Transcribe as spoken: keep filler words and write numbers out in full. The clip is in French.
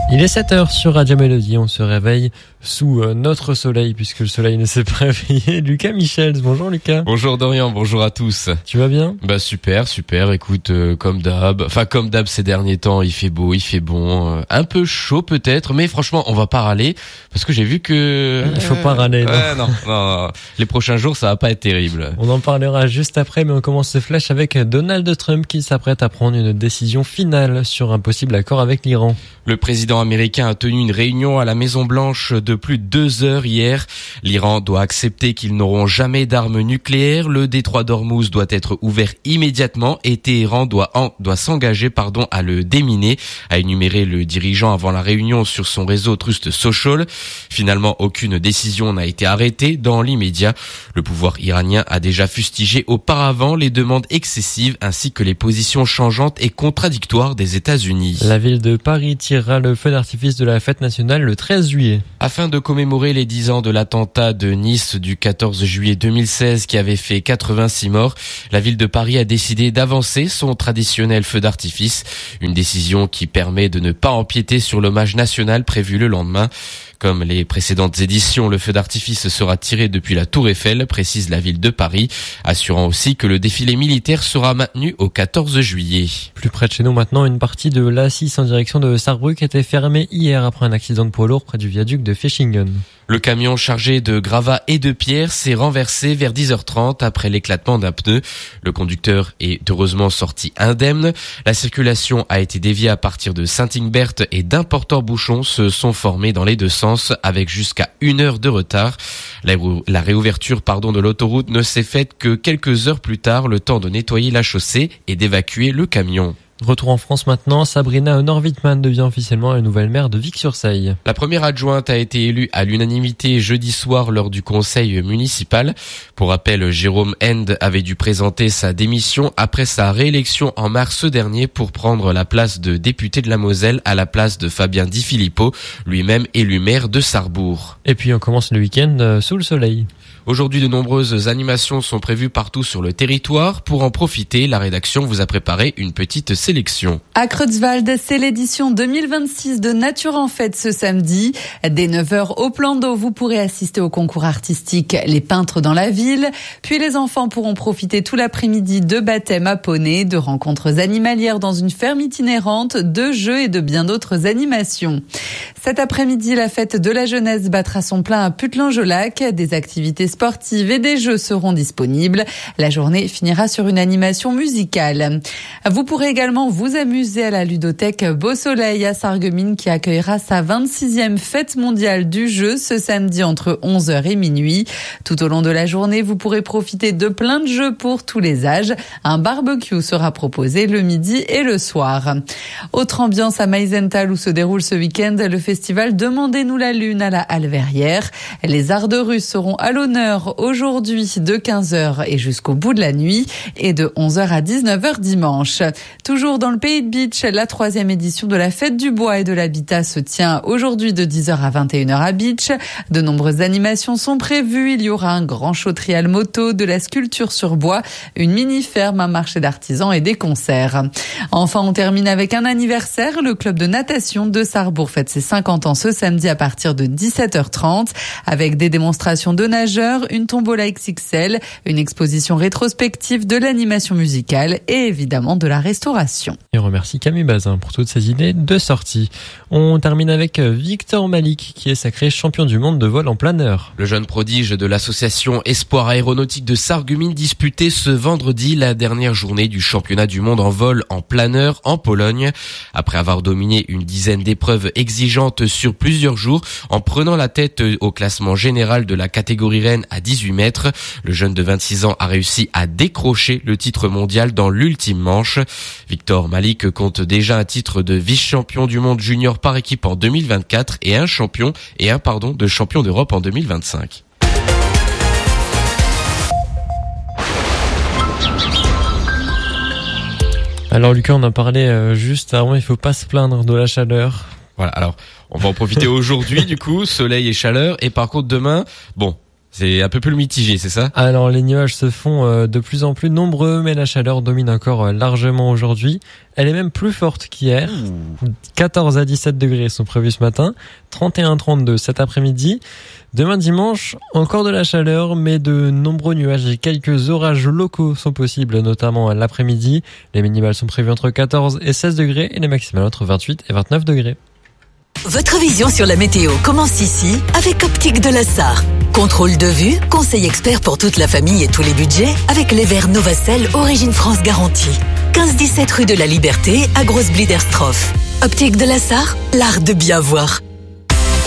Il est sept heures sur Radio Mélodie, on se réveille sous euh, notre soleil puisque le soleil ne s'est pas réveillé. Lucas Michels, bonjour Lucas. Bonjour Dorian, bonjour à tous. Tu vas bien ? Bah super, super, écoute, euh, comme d'hab, enfin comme d'hab ces derniers temps, il fait beau, il fait bon, euh, un peu chaud peut-être, mais franchement on va pas râler parce que j'ai vu que... Il faut pas râler, non, ouais, non, non, non, les prochains jours ça va pas être terrible. On en parlera juste après, mais on commence ce flash avec Donald Trump qui s'apprête à prendre une décision finale sur un possible accord avec l'Iran. Le président américain a tenu une réunion à la Maison-Blanche de plus de deux heures hier. L'Iran doit accepter qu'ils n'auront jamais d'armes nucléaires. Le détroit d'Ormuz doit être ouvert immédiatement et Téhéran doit, en, doit s'engager pardon, à le déminer, a énuméré le dirigeant avant la réunion sur son réseau Trust Social. Finalement, aucune décision n'a été arrêtée dans l'immédiat. Le pouvoir iranien a déjà fustigé auparavant les demandes excessives ainsi que les positions changeantes et contradictoires des États-Unis. La ville de Paris tirera le feu d'artifice de la fête nationale le treize juillet. Afin de commémorer les dix ans de l'attentat de Nice du quatorze juillet deux mille seize qui avait fait quatre-vingt-six morts, la ville de Paris a décidé d'avancer son traditionnel feu d'artifice. Une décision qui permet de ne pas empiéter sur l'hommage national prévu le lendemain. Comme les précédentes éditions, le feu d'artifice sera tiré depuis la Tour Eiffel, précise la ville de Paris, assurant aussi que le défilé militaire sera maintenu au quatorze juillet. Plus près de chez nous maintenant, une partie de l'A six en direction de Sarrebruck était fermée hier après un accident de poids lourd près du viaduc de Fischingen. Le camion chargé de gravats et de pierres s'est renversé vers dix heures trente après l'éclatement d'un pneu. Le conducteur est heureusement sorti indemne. La circulation a été déviée à partir de Saint-Ingbert et d'importants bouchons se sont formés dans les deux sens avec jusqu'à une heure de retard. La, la réouverture pardon, de l'autoroute ne s'est faite que quelques heures plus tard, le temps de nettoyer la chaussée et d'évacuer le camion. Retour en France maintenant, Sabrina Honor-Wittmann devient officiellement la nouvelle maire de Vic-sur-Seille. La première adjointe a été élue à l'unanimité jeudi soir lors du conseil municipal. Pour rappel, Jérôme End avait dû présenter sa démission après sa réélection en mars dernier pour prendre la place de député de la Moselle à la place de Fabien Di Filippo, lui-même élu maire de Sarrebourg. Et puis on commence le week-end euh, sous le soleil. Aujourd'hui, de nombreuses animations sont prévues partout sur le territoire. Pour en profiter, la rédaction vous a préparé une petite sélection. À Creutzwald, c'est l'édition deux mille vingt-six de Nature en Fête ce samedi. Dès neuf heures au plan d'eau, vous pourrez assister au concours artistique Les Peintres dans la ville. Puis les enfants pourront profiter tout l'après-midi de baptêmes à poney, de rencontres animalières dans une ferme itinérante, de jeux et de bien d'autres animations. Cet après-midi, la fête de la jeunesse battra son plein à Puttelange-au-Lac. Des activités sportives et des jeux seront disponibles. La journée finira sur une animation musicale. Vous pourrez également vous amuser à la ludothèque Beau Soleil à Sarreguemines qui accueillera sa vingt-sixième fête mondiale du jeu ce samedi entre onze heures et minuit. Tout au long de la journée, vous pourrez profiter de plein de jeux pour tous les âges. Un barbecue sera proposé le midi et le soir. Autre ambiance à Meisenthal où se déroule ce week-end le festival Demandez-nous la lune à la Halle Verrière. Les arts de rue seront à l'honneur aujourd'hui de quinze heures et jusqu'au bout de la nuit et de onze heures à dix-neuf heures dimanche. Toujours dans le Pays de Bitche, la troisième édition de la Fête du Bois et de l'Habitat se tient aujourd'hui de dix heures à vingt et une heures à Bitche. De nombreuses animations sont prévues. Il y aura un grand show trial moto, de la sculpture sur bois, une mini-ferme, un marché d'artisans et des concerts. Enfin, on termine avec un anniversaire. Le club de natation de Sarrebourg fête ses cinquante ans ce samedi à partir de dix-sept heures trente avec des démonstrations de nageurs, une tombola X X L, une exposition rétrospective de l'animation musicale et évidemment de la restauration. Et on remercie Camille Bazin pour toutes ces idées de sortie. On termine avec Victor Malik qui est sacré champion du monde de vol en planeur. Le jeune prodige de l'association Espoir Aéronautique de Sarreguemines disputait ce vendredi la dernière journée du championnat du monde en vol en planeur en Pologne. Après avoir dominé une dizaine d'épreuves exigeantes sur plusieurs jours, en prenant la tête au classement général de la catégorie reine à dix-huit mètres, le jeune de vingt-six ans a réussi à décrocher le titre mondial dans l'ultime manche. Victor Malik compte déjà un titre de vice-champion du monde junior par équipe en deux mille vingt-quatre et un champion et un pardon de champion d'Europe en deux mille vingt-cinq. Alors Lucas, on en parlait euh, juste avant, il faut pas se plaindre de la chaleur. Voilà, alors on va en profiter aujourd'hui du coup, soleil et chaleur, et par contre demain, bon, C'est un peu plus mitigé, c'est ça? Alors les nuages se font de plus en plus nombreux, mais la chaleur domine encore largement aujourd'hui. Elle est même plus forte qu'hier. quatorze à dix-sept degrés sont prévus ce matin, trente et un à trente-deux cet après-midi. Demain dimanche, encore de la chaleur, mais de nombreux nuages et quelques orages locaux sont possibles, notamment l'après-midi. Les minimales sont prévues entre quatorze et seize degrés et les maximales entre vingt-huit et vingt-neuf degrés. Votre vision sur la météo commence ici avec Optique de la Sarre. Contrôle de vue, conseil expert pour toute la famille et tous les budgets avec les verres Novacell Origine France garantie. quinze dix-sept rue de la Liberté à Grosse-Bliderstroff. Optique de la Sarre, l'art de bien voir.